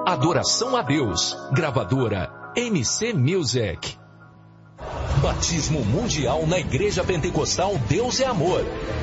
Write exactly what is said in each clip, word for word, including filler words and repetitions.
Adoração a Deus. Gravadora M C Music. Batismo mundial na Igreja Pentecostal Deus é Amor.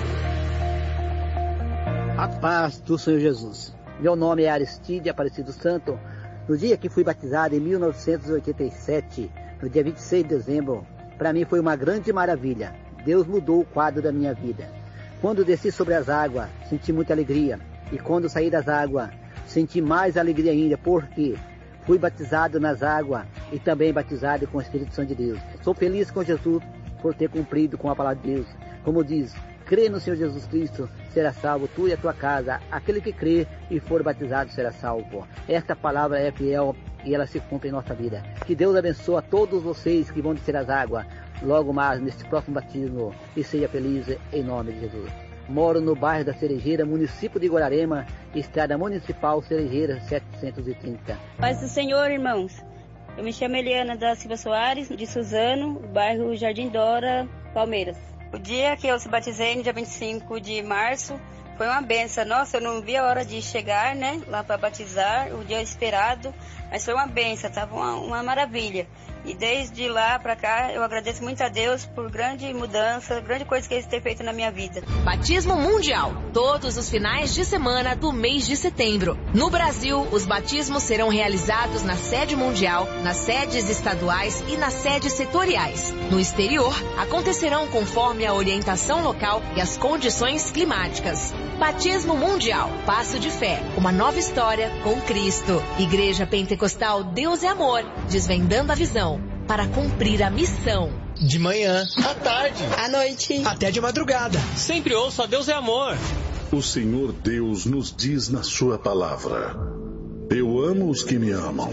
A paz do Senhor Jesus. Meu nome é Aristide Aparecido Santo. No dia que fui batizado em mil novecentos e oitenta e sete, no dia vinte e seis de dezembro, para mim foi uma grande maravilha. Deus mudou o quadro da minha vida. Quando desci sobre as águas, senti muita alegria. E quando saí das águas, senti mais alegria ainda, porque fui batizado nas águas e também batizado com o Espírito Santo de Deus. Sou feliz com Jesus por ter cumprido com a palavra de Deus. Como diz, crê no Senhor Jesus Cristo, será salvo, tu e a tua casa. Aquele que crê e for batizado será salvo. Esta palavra é fiel e ela se cumpre em nossa vida. Que Deus abençoe a todos vocês que vão descer as águas logo mais neste próximo batismo e seja feliz em nome de Jesus. Moro no bairro da Cerejeira, município de Guararema, estrada municipal Cerejeira setecentos e trinta. Paz do Senhor, irmãos. Eu me chamo Eliana da Silva Soares, de Suzano, bairro Jardim Dora, Palmeiras. O dia que eu se batizei, no dia vinte e cinco de março, foi uma benção. Nossa, eu não vi a hora de chegar, né, lá para batizar, o dia esperado, mas foi uma benção, estava uma, uma maravilha. E desde lá para cá, eu agradeço muito a Deus por grande mudança, grande coisa que Ele tem feito na minha vida. Batismo Mundial, todos os finais de semana do mês de setembro. No Brasil, os batismos serão realizados na sede mundial, nas sedes estaduais e nas sedes setoriais. No exterior, acontecerão conforme a orientação local e as condições climáticas. Batismo Mundial, passo de fé, uma nova história com Cristo. Igreja Pentecostal Deus é Amor, desvendando a visão para cumprir a missão. De manhã, à tarde, à noite, até de madrugada. Sempre ouça Deus é Amor. O Senhor Deus nos diz na sua palavra: eu amo os que me amam,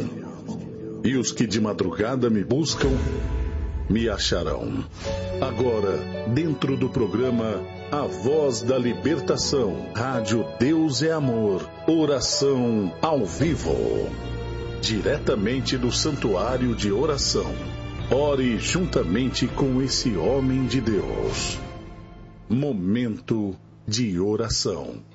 e os que de madrugada me buscam, me acharão. Agora, dentro do programa A Voz da Libertação, Rádio Deus é Amor, oração ao vivo. Diretamente do Santuário de Oração. Ore juntamente com esse homem de Deus. Momento de oração.